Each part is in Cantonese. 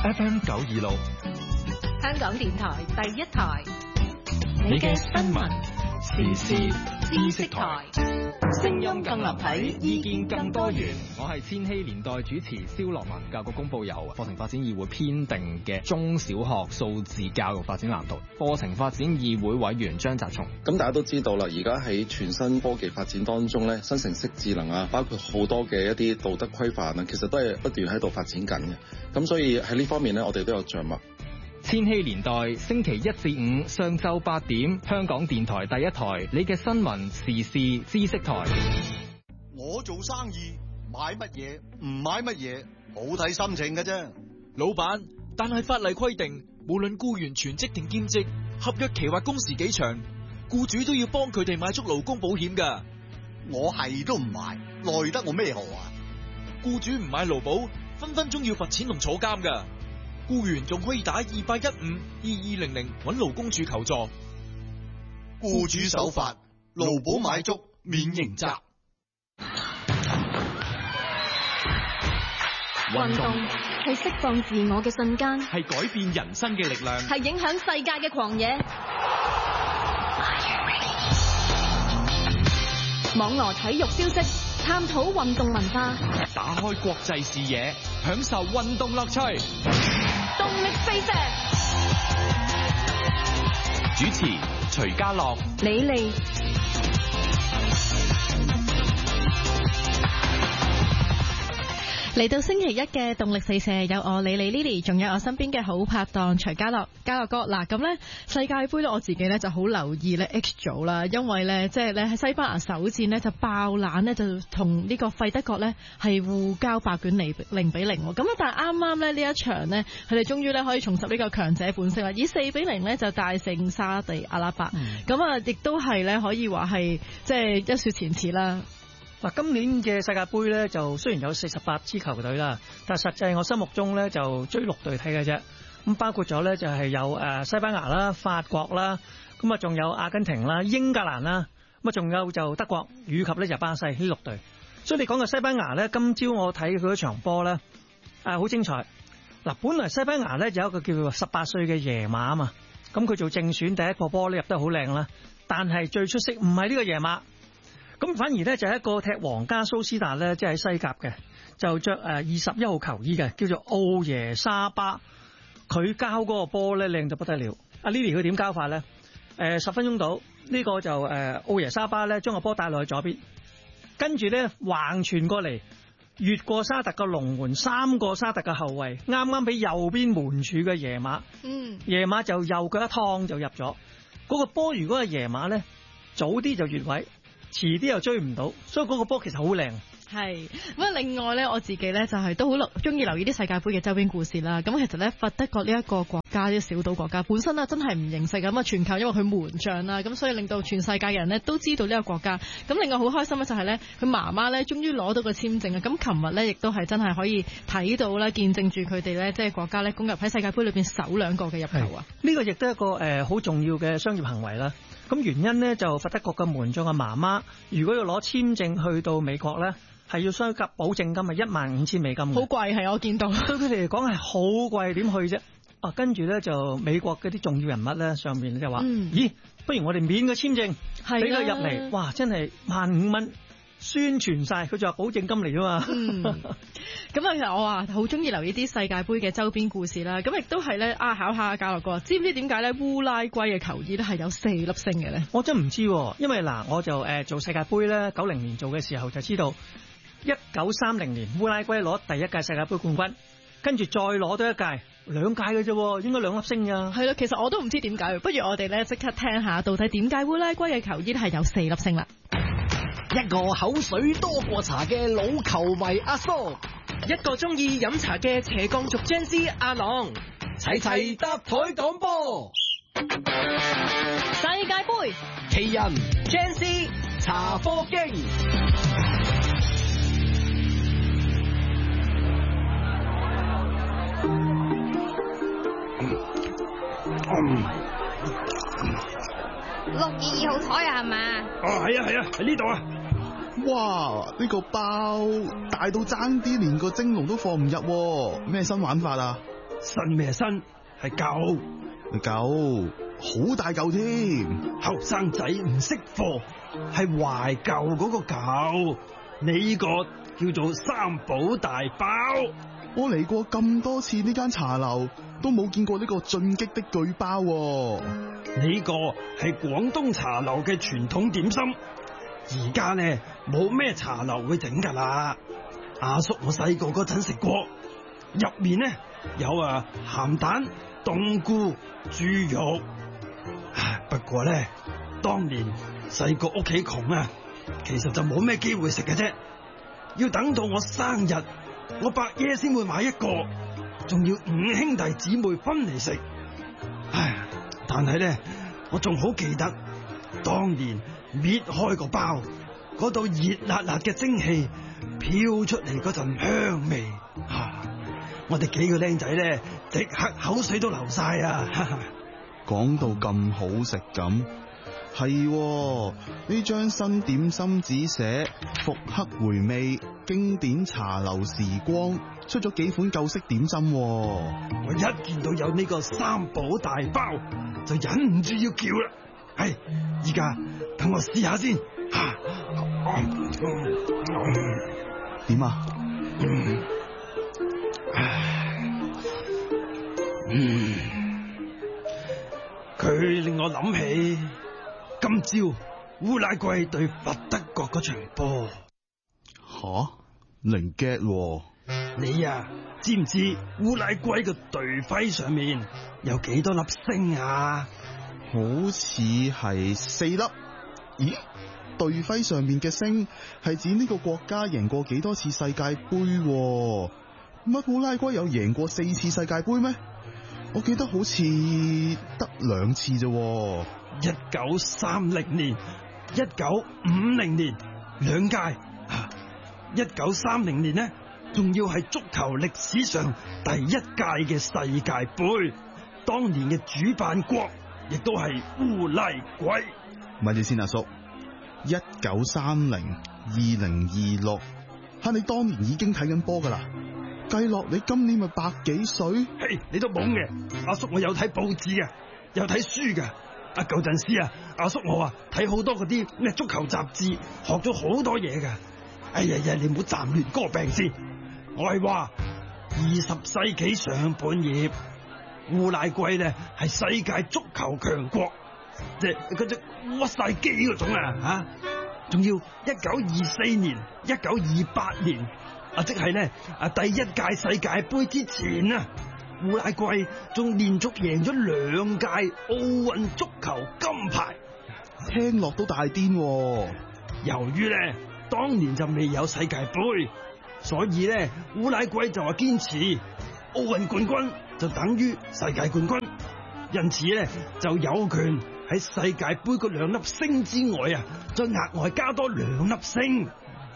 FM 926， 香港電台第一台， 你嘅新聞時事知識台， 聲音更立體， 意見更多元。我係千禧年代主持蕭樂文。教育局公佈由課程發展議會編定嘅中小學數字教育發展藍圖，課程發展議會委員張澤松。 咁大家都知道啦，而家喺全新科技發展當中咧，生成式智能啊，包括好多嘅一啲道德規範啊，其實都係不斷喺度發展緊嘅。咁所以喺呢方面咧，我哋都有著墨。 千禧年代星期一至五上晝8點，香港電台第一台，你嘅新聞時事知識台。 我做生意買乜嘢唔買乜嘢，好睇心情嘅啫。 老闆，但係法例規定，無論僱員全職定兼職，合約期或工時幾長，僱主都要幫佢哋買足勞工保險㗎。 我係都唔買，奈得我咩何啊？ 僱主唔買勞保，分分鐘要罰錢同坐監㗎。僱員仲可以打28152200揾勞工處求助。 僱主守法，勞保買足，免刑責。 運動係釋放自我嘅瞬間， 係改變人生嘅力量， 係影響世界嘅狂野。網羅體育消息，探討運動文化， 打開國際視野，享受運動樂趣。 動力四射， 主持徐家樂、 李利。 嚟到星期一嘅動力四射，有我李 Lily， 仲有我身邊嘅好拍檔徐家樂哥。嗱，咁咧世界盃咧，我自己咧就好留意咧 H 組啦，因為咧即係咧喺西班牙首戰咧就爆冷咧，就同呢個費德國咧係互交白卷0-0。咁啊，但係啱啱咧呢一場呢，佢哋終於咧可以重拾呢個強者本色啦，以4-0咧就大勝沙地阿拉伯。咁啊，亦都係咧可以話係即係一雪前恥啦。 嗱，今年嘅世界盃咧就雖然有48支球隊啦，但實際我心目中咧就追6隊睇嘅啫。咁包括咗咧就係有西班牙啦、法國啦，咁啊仲有阿根廷啦、英格蘭啦，咁啊仲有就德國以及咧就巴西呢6隊。所以你講嘅西班牙咧，今朝我睇佢嗰場波咧，好精彩。嗱，本來西班牙咧有一個叫做18歲嘅耶馬啊嘛，咁佢做正選第一個波咧入得好靚啦，但係最出色唔係呢個耶馬。咁反而咧就係一個踢皇家蘇斯達咧，即係喺西甲嘅，就着21號球衣嘅，叫做奧耶沙巴。佢交嗰個波咧靚到不得了。阿 Lily 佢點交法咧？10分鐘到呢個就奧耶沙巴咧將個波帶落去左邊，跟住咧橫傳過嚟，越過沙特個龍門，3個沙特嘅後衛，啱啱俾右邊門柱嘅耶馬，耶馬就右腳一趟就入咗。嗰個波如果係耶馬咧，早啲就越位，遲啲又追唔到，所以嗰個波其實好靚。 係咁啊！另外咧，我自己咧就係都好中意留意啲世界盃嘅周邊故事啦。咁其實咧，佛德國呢一個國家，啲小島國家本身啊，真係唔認識咁啊，全靠因為佢門將啦，咁所以令到全世界嘅人咧都知道呢個國家。咁另外好開心嘅就係咧，佢媽媽咧終於攞到個簽證啊！咁琴日咧亦都係真係可以睇到啦，見證住佢哋咧即係國家咧攻入喺世界盃裏邊首2個嘅入球啊！ 呢個亦都係一個好重要嘅商業行為啦。咁原因咧就佛德國嘅門將嘅媽媽，如果要攞簽證去到美國咧，係要雙級保證金係15000美金， 好貴係我見到。 對佢哋嚟講係好貴，點去啫？跟住咧就美國嗰啲重要人物咧上面就話，咦，不如我哋免個簽證，俾佢入嚟，哇，真係15000蚊。宣傳晒，佢就話保證金嚟啊嘛。 咁其實我話好中意留意啲世界盃嘅周邊故事啦。咁亦都係咧考下教育哥，知唔知點解咧烏拉圭嘅球衣咧係有4粒星嘅咧？ 我真唔知，因為嗱，我就做世界盃咧90年做嘅時候就知道，1930年烏拉圭攞第一屆世界盃冠軍，跟住再攞多一屆，2屆嘅啫，應該2粒星㗎。 係啦，其實我都唔知點解，不如我哋咧即刻聽下到底點解烏拉圭嘅球衣係有4粒星啦。 一個口水多過茶嘅老球迷阿蘇， 一個中意飲茶嘅斜槓族 Gen Z 阿朗， 齊齊搭台擋波。 世界盃奇人 Gen Z 茶貨經。 622號台啊，係嘛？ 係啊，喺呢度啊！哇，呢個包大到爭啲連個蒸籠都放唔入，咩新玩法啊？ 新咩新？係舊。 舊，好大舊添。 後生仔唔識貨，係懷舊嗰個舊。呢個叫做三寶大包。 我嚟過咁多次呢間茶樓，都冇見過呢個進擊的巨包喎。 呢個係廣東茶樓嘅傳統點心，而家呢冇咩茶樓會整噶啦。阿叔我細個嗰陣食過，入面呢有鹹蛋、冬菇、豬肉。不過呢，當年細個屋企窮啊，其實就冇咩機會食嘅啫。要等到我生日，我伯爺先會買一個，仲要5兄弟姊妹分嚟食。但係呢，我仲好記得當年搣開個包，嗰度熱辣辣嘅蒸氣飄出嚟嗰陣香味，我哋幾個僆仔呢，即刻口水都流晒啊！ 講到咁好食咁，係呢張新點心紙寫復刻回味經典茶樓時光，出咗幾款舊式點心。 我一見到有呢個三寶大包，就忍唔住要叫啦。係，依家等我試下先。 點啊？ 佢令我諗起今朝烏拉圭對佛德國嗰場波。 零 get 喎。 你知唔知烏拉圭嘅隊徽上面有幾多粒星啊？ 好似係4粒。咦？隊徽上面嘅星係指呢個國家贏過幾多次世界盃喎？乜烏拉圭有贏過4次世界盃咩？我記得好似得2次啫。 1930年、1950年2屆。1930年呢，仲要係足球歷史上第1屆嘅世界盃，當年嘅主辦國亦都係烏拉圭。 咪住先，阿叔，1930、2026，係你當年已經睇緊波噶啦。計落你今年咪100幾歲？ 嘿，你都懵嘅。阿叔我有睇報紙嘅，有睇書嘅。舊陣時阿叔我睇好多嗰啲咩足球雜誌，學咗好多嘢嘅。哎呀，你唔好站亂歌病先。我係話20世紀上半葉，烏拉圭呢係世界足球強國，即係嗰隻屈晒機嗰種仲要1924年、1928年即係呢第1屆世界盃之前烏拉圭仲連續贏咗2屆奧運足球金牌， 聽落都大癲喎。 由於呢當年就未有世界盃，所以呢烏拉圭就話堅持奧運冠軍就等於世界冠軍，因此呢就有權喺世界盃嗰2粒星之外再額外加多2粒星。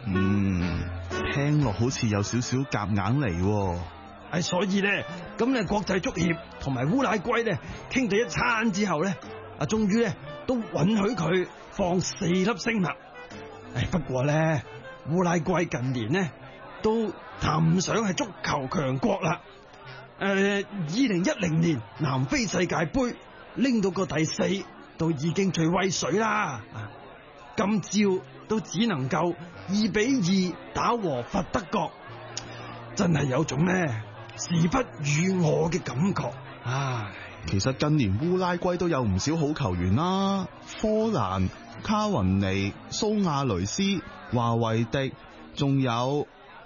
聽落好似有少少夾硬嚟喎。 所以呢咁國際足協同埋烏拉圭呢傾咗一餐之後呢，終於呢都允許佢放4粒星啦。不過呢烏拉圭近年呢都談唔上係足球強國啦。2010年南非世界盃拎到個第4，都已經最威水啦。今朝都只能夠2-2打和佛德國，真係有種呢時不與我嘅感覺。 其實近年烏拉圭都有唔少好球員啦，科蘭、卡雲尼、蘇亞雷斯、華維迪，仲有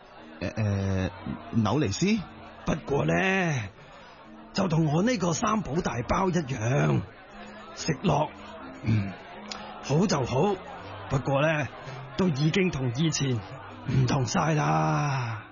紐尼斯。 不過呢就同我呢個三寶大包一樣，食落好就好，不過呢都已經同以前唔同晒啦。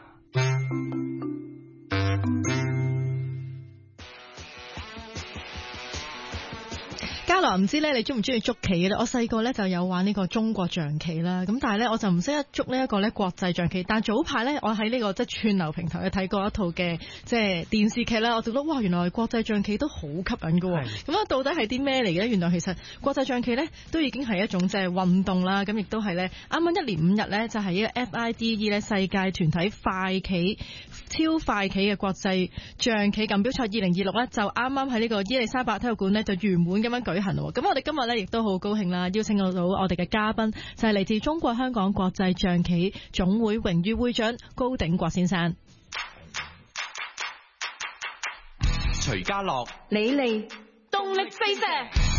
交樂唔知咧，你中唔中意捉棋嘅咧？我細個咧就有玩呢個中國象棋啦，咁但係咧我就唔識得捉呢一個咧國際象棋。但係早排咧，我喺呢個即係串流平台睇過一套嘅即係電視劇啦，我就覺得哇，原來國際象棋都好吸引㗎喎。咁啊，到底係啲咩嚟嘅咧？原來其實國際象棋咧都已經係一種即係運動啦，咁亦都係咧啱啱1年5日咧就係呢個 FIDE 咧世界團體快棋超快棋嘅國際象棋錦標賽2026咧就啱啱喺呢個伊利沙伯體育館咧就圓滿咁樣舉行咯。咁我哋今日咧亦都好高興啦，邀請到我哋嘅嘉賓就係嚟自中國香港國際象棋總會榮譽會長高鼎國先生。 徐家樂、 李利，動力飛射。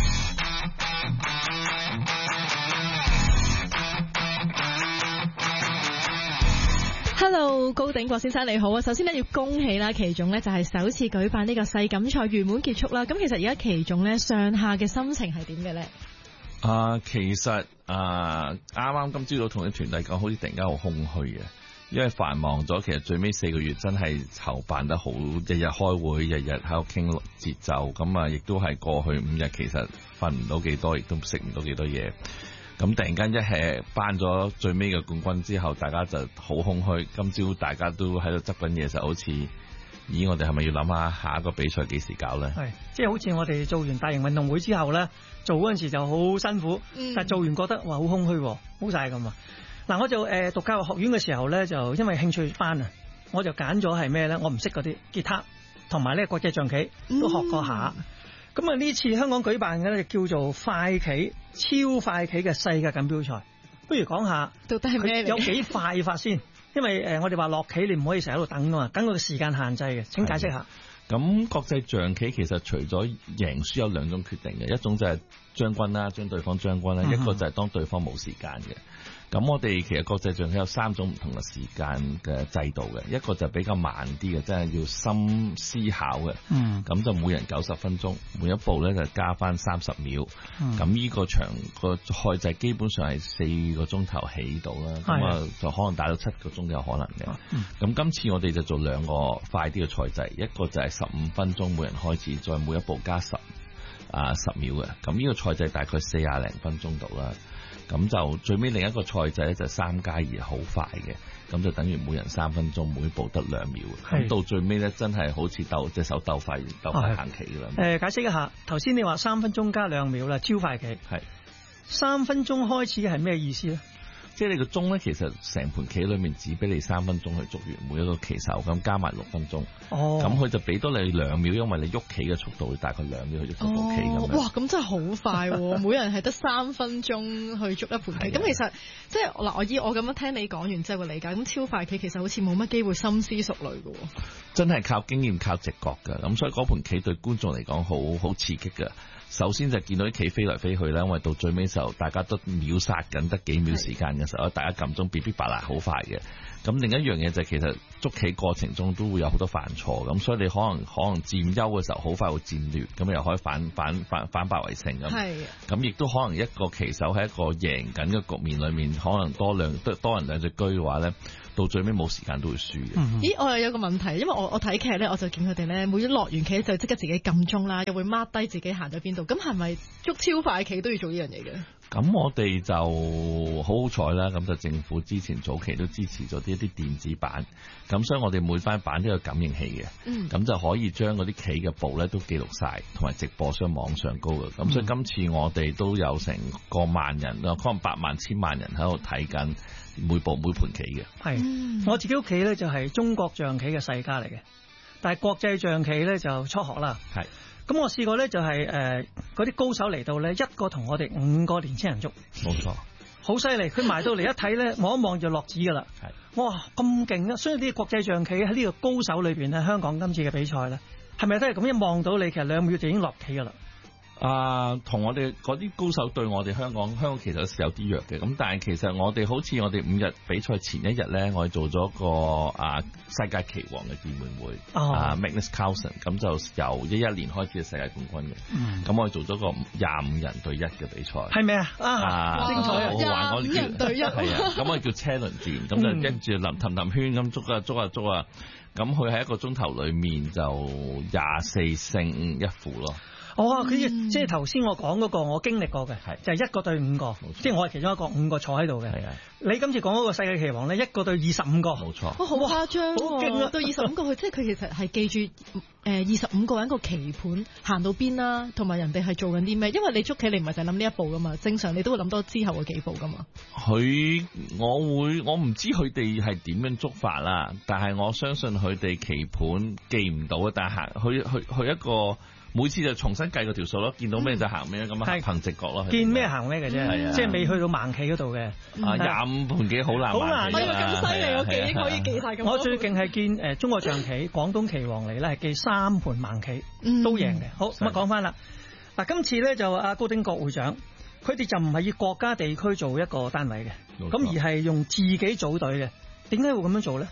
Hello， 高鼎國先生你好啊！首先咧要恭喜啦，棋總咧就係首次舉辦呢個世錦賽圓滿結束啦。咁其實而家棋總咧上下嘅心情係點嘅咧？ 其實啱啱今朝早同啲團體講，好似突然間好空虛嘅，因為繁忙咗。其實最尾4個月真係籌辦得好，日日開會，日日喺度傾節奏。咁啊，亦都係過去5日其實瞓唔到幾多，亦都食唔到幾多嘢。咁突然間一係頒咗最尾嘅冠軍之後，大家就好空虛。今朝大家都喺度執緊嘢，就好似咦，我哋係咪要諗下下一個比賽幾時搞咧？ 係，即係好似我哋做完大型運動會之後咧，做嗰陣時就好辛苦，但係做完覺得哇好空虛，好晒咁啊！嗱，我就讀教育學院嘅時候咧，就因為興趣班啊，我就揀咗係咩咧？我唔識嗰啲吉他同埋呢國際象棋都學過下。咁啊呢次香港舉辦嘅咧叫做快棋超快棋嘅世界錦標賽，不如講下到底係咩嚟？ 有幾快法先？因為我哋話落棋你唔可以成日喺度等噶嘛，等個時間限制嘅。請解釋下。 咁國際象棋其實除咗贏輸有2種決定嘅，一種就係將軍啦，將對方將軍啦，一個就係當對方冇時間嘅。咁我哋其實國際象棋有3種唔同嘅時間嘅制度嘅，一個就比較慢啲嘅，即係要深思考嘅。咁就每人90分鐘，每一步咧就加翻30秒。咁呢個場個賽制基本上係4個鐘頭起到啦，咁啊就可能打到7個鐘都有可能嘅。咁今次我哋就做2個快啲嘅賽制，一個就係15分鐘每人開始，再每一步加10秒嘅。咁呢個賽制大概40零分鐘度啦。咁就最尾另一個賽制咧就3+2好快嘅，咁就等於每人3分鐘，每步得2秒。咁到最尾咧真係好似隻手鬥快行棋㗎啦。 解釋一下，頭先你話3分鐘加2秒啦，超快棋。係3分鐘開始係咩意思咧？ 即係你個鐘咧，其實成盤棋裏面只俾你3分鐘去捉完每一個棋手，咁加埋6分鐘。咁佢就俾多你2秒，因為你喐棋嘅速度大概2秒去喐部棋咁樣。 哇，咁真係好快喎！每人係得3分鐘去捉一盤棋。咁其實即係嗱，我咁樣聽你講完之後嘅理解，咁超快棋其實好似冇乜機會深思熟慮嘅。 真係靠經驗、靠直覺㗎。咁所以嗰盤棋對觀眾嚟講好刺激㗎。首先就見到啲棋飛來飛去啦，因為到最尾時候大家都秒殺緊，得幾秒時間嘅時候，大家撳鐘嗶嗶白啦，好快嘅。咁另一樣嘢就係其實捉棋過程中都會有好多犯錯，咁所以你可能佔優嘅時候好快會佔劣，咁又可以反敗為勝咁。係。咁亦都可能一個棋手喺一個贏緊嘅局面裏面，可能多人2隻車嘅話咧，到最尾冇時間都會輸嘅。咦， 我又有個問題，因為我睇劇咧，我就見佢哋咧，每一落完棋就即刻自己撳鐘啦，又會 mark 低自己行咗邊度。咁係咪捉超快棋都要做呢樣嘢嘅？ 咁我哋就好彩啦，咁就政府之前早期都支持咗一啲電子版，咁所以我哋每塊板都有感應器嘅，咁就可以將嗰啲棋嘅步咧都記錄晒，同埋直播上網上高嘅。咁所以今次我哋都有成個萬人，可能8萬、1000萬人喺度睇緊每步每盤棋嘅。 係，我自己屋企咧就係中國象棋嘅世家嚟嘅，但係國際象棋咧就初學啦。係。咁我試過咧就係嗰啲高手嚟到咧，一個同我哋5個年青人捉， 冇錯， 好犀利。佢埋到嚟一睇咧，望一望就落紙噶啦。係，哇咁勁啊！所以呢個國際象棋喺呢個高手裏邊咧，香港今次嘅比賽咧，係咪都係咁一望到你，其實2秒就已經落棋噶啦？ 同我哋嗰啲高手對我哋香港其實有啲弱嘅，咁但係其實我哋好似我哋5日比賽前1日咧，我哋做咗個世界棋王嘅見面會，Magnus Carlsen， 咁就由11年開始嘅世界冠軍嘅，咁我哋做咗個25人對1嘅比賽，係咪精彩啊！ 好玩，我哋叫人對1， 係啊，咁我哋叫車輪戰，咁就跟住氹圈咁捉啊，咁佢喺1個鐘頭裏面就24勝1負咯。 佢即係頭先我講嗰個，我經歷過嘅，就係1個對5個，即係我係其中一個5個坐喺度嘅。你今次講嗰個世界棋王咧，1個對25個， 冇錯。 好誇張， 好勁啊！ 對25個，即係佢其實係記住25個人個棋盤行到邊啦，同埋人哋係做緊啲咩？因為你捉棋你唔係就諗呢一步噶嘛，正常你都會諗多之後嘅幾步噶嘛。 我唔知佢哋係點樣捉法啦，但係我相信佢哋棋盤記唔到啊，但係去一個。每次就重新計嗰條數咯，見到咩就行咩咁啊，憑直覺咯。 見咩行咩嘅啫，即係未去到盲棋嗰度嘅。 25盤棋好難盲棋。 我以為咁犀利，我記憶可以記晒咁多。 我最勁係見中國象棋廣東棋王嚟咧，係記3盤盲棋都贏嘅。好，咁啊講翻啦。嗱，今次咧就阿高丁國會長，佢哋就唔係以國家地區做一個單位嘅，咁而係用自己組隊嘅。點解會咁樣做咧？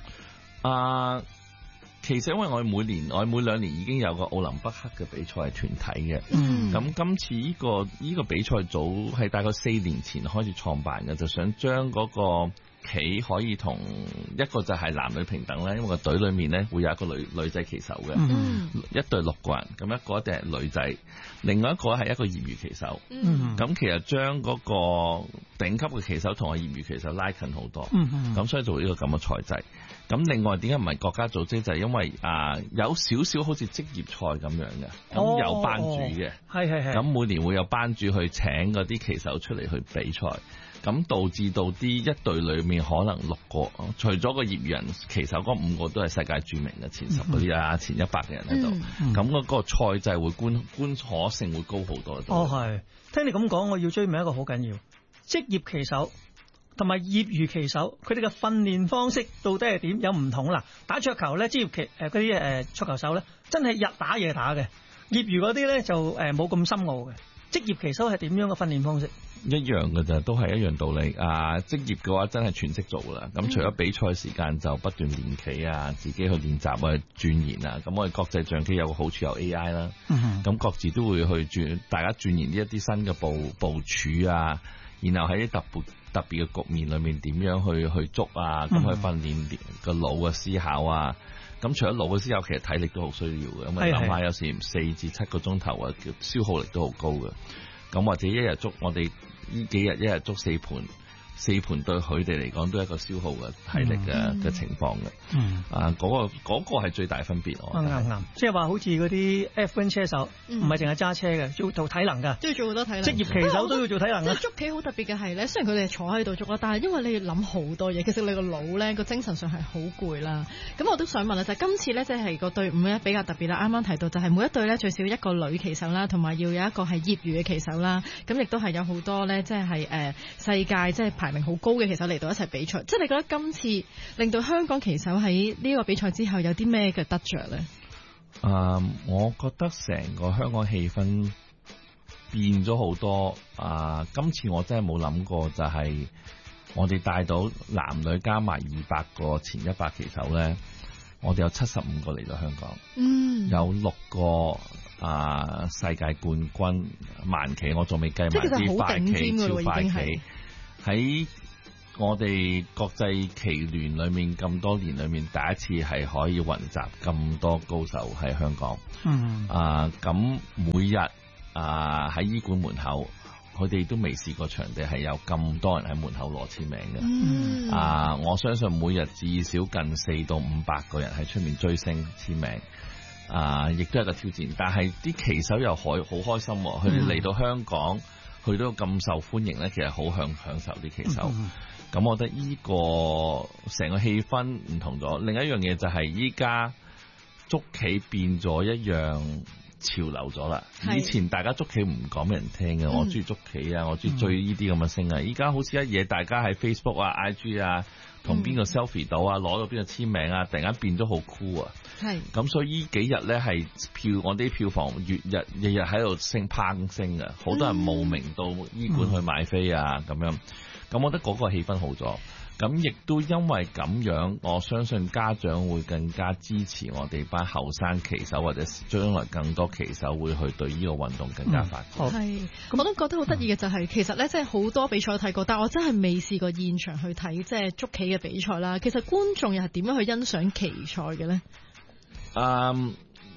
其實因為我每2年已經有個奧林匹克嘅比賽係團體嘅，咁今次呢個比賽組係大概4年前開始創辦嘅，就想將嗰個棋可以同一個就係男女平等咧，因為個隊裏面咧會有一個女仔棋手嘅，一隊6個人，咁一個一定係女仔，另外一個係一個業餘棋手，咁其實將嗰個頂級嘅棋手同個業餘棋手拉近好多，咁所以做呢個咁嘅賽制。咁另外點解唔係國家組織？就係因為有少少好似職業賽咁樣嘅，咁有班主嘅，咁每年會有班主去請嗰啲棋手出嚟去比賽，咁導致到啲一隊裏面可能6個，除咗個業餘人棋手嗰5個都係世界著名嘅前10嗰啲啊，前100嘅人喺度，咁嗰個賽制會觀可性會高好多。 係，聽你咁講，我要追問一個好緊要，職業棋手同埋業餘棋手，佢哋嘅訓練方式到底係點？有唔同啦。打桌球咧，職業棋嗰啲桌球手咧，真係日打夜打嘅；業餘嗰啲咧就冇咁深奧嘅。職業棋手係點樣嘅訓練方式？ 一樣嘅咋，都係一樣道理。職業嘅話真係全職做啦。咁除咗比賽時間就不斷練棋啊，自己去練習啊、鑽研啊。咁我哋國際象棋有個好處有 AI 啦。咁各自都會去大家鑽研一啲新嘅部署啊，然後喺啲特別嘅局面裏面點樣去捉啊，咁去訓練個腦嘅思考啊。咁除咗腦嘅思考，其實體力都好需要嘅。咁你諗下，有時4至7個鐘頭啊，消耗力都好高嘅。咁或者一日捉，我哋呢幾日一日捉4盤對佢哋嚟講都係一個消耗嘅體力嘅情況嘅。嗰個係最大分別。 啱，即係話好似嗰啲 F1 車手，唔係淨係揸車嘅，要做體能㗎， 都要做好多體能。 職業棋手都要做體能。 即係捉棋好特別嘅係咧，雖然佢哋坐喺度捉啦，但係因為你要諗好多嘢，其實你個腦咧個精神上係好攰啦。咁我都想問啦，就係今次咧，即係個隊伍咧比較特別啦。啱啱提到就係每一隊咧最少一個女棋手啦，同埋要有一個係業餘嘅棋手啦。咁亦都係有好多咧，即係世界即係排名好高嘅棋手嚟到一齊比賽。即係你覺得今次令到香港棋手喺呢個比賽之後有啲咩嘅得着咧？ 我覺得成個香港氣氛變咗好多。今次我真係冇諗過，就係我哋帶到男女加埋200個前100棋手咧，我哋有75個嚟到香港，有6個世界冠軍慢棋，我仲未計埋啲快棋、超快棋。喺我哋國際棋聯裏面咁多年裏面，第一次係可以雲集咁多高手喺香港。咁每日喺醫館門口，佢哋都未試過場地係有咁多人喺門口攞簽名嘅。我相信每日至少近400到500個人喺出面追星簽名。亦都係個挑戰，但係啲棋手又好開心，佢哋嚟到香港，去到咁受歡迎咧，其實好享受啲棋手。咁我覺得呢個成個氣氛唔同咗。另一樣嘢就係依家捉棋變咗一樣潮流咗啦。以前大家捉棋唔講俾人聽嘅，我中意捉棋啊，我中意追呢啲咁嘅星啊。依家好似一嘢，大家喺 Facebook 啊、IG 啊，同邊個 selfie 到啊，攞到邊個簽名啊，突然間變咗好酷啊！咁所以呢幾日咧係我啲票房日日喺度攀升啊！好多人慕名到醫館去買飛啊咁樣。咁我覺得嗰個氣氛好咗。咁亦都因為咁樣，我相信家長會更加支持我哋班後生棋手，或者將來更多棋手會去對呢個運動更加發展。 我都覺得好得意嘅就係，其實咧即係好多比賽睇過，但我真係未試過現場去睇即係捉棋嘅比賽啦。其實觀眾又係點樣去欣賞棋賽嘅咧？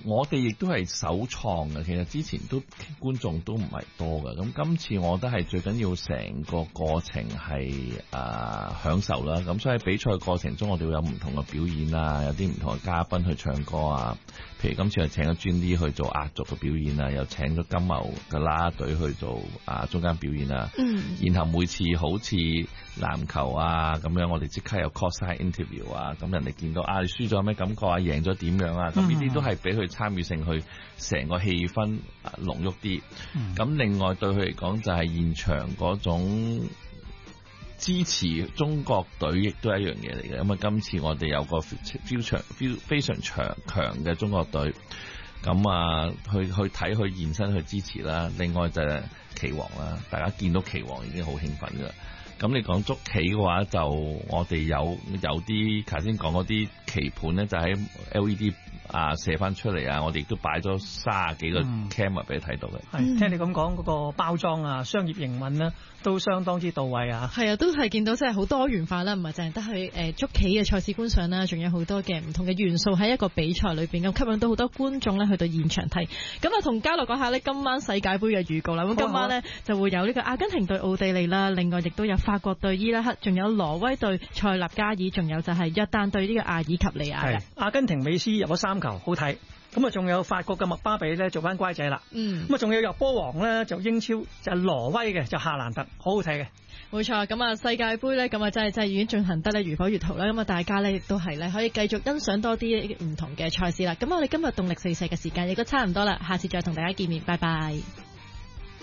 我哋亦都係首創嘅，其實之前都觀眾都唔係多嘅，咁今次我覺得係最緊要成個過程係享受啦，咁所以喺比賽過程中我哋會有唔同嘅表演啦，有啲唔同嘅嘉賓去唱歌啊，譬如今次係請咗專啲去做壓軸嘅表演啊，又請咗金牛嘅啦啦隊去做中間表演啊，然後每次好似籃球啊咁樣，我哋即刻有 courtside interview 啊，咁人哋見到你輸咗有咩感覺啊，贏咗點樣啊，咁呢啲都係俾佢參與性去成個氣氛濃郁啲。咁另外對佢嚟講就係現場嗰種支持中國隊，亦都係一樣嘢嚟嘅。咁今次我哋有個非常強嘅中國隊，咁去睇佢現身去支持啦。另外就係棋王啦，大家見到棋王已經好興奮㗎。咁你講捉棋嘅話，就我哋有啲頭先講嗰啲棋盤咧，就喺 LED 射翻出嚟啊！我哋亦都擺咗30幾個 camera 俾你睇到嘅。 聽你咁講嗰個包裝啊，商業營運咧都相當之到位啊。 係啊，都係見到真係好多元化啦，唔係淨係得去捉棋嘅賽事觀賞啦，仲有好多嘅唔同嘅元素喺一個比賽裏邊，咁吸引到好多觀眾咧去到現場睇。咁同嘉樂講下呢，今晚世界盃嘅預告啦。咁今晚呢，就會有呢個阿根廷對奧地利啦，另外亦都有法國對伊拉克，仲有挪威對塞納加爾，仲有就係約旦對呢個阿爾及利亞嘅。 阿根廷美斯入咗3球，好睇。咁仲有法國嘅麥巴比咧做翻乖仔啦。咁仲有入波王咧就英超就係挪威嘅就夏蘭特，好好睇嘅。 冇錯，咁世界盃咧咁真係已經進行得咧如火如荼啦。咁大家咧亦都係咧可以繼續欣賞多啲唔同嘅賽事啦。咁我哋今日動力四射嘅時間亦都差唔多啦，下次再同大家見面，拜拜。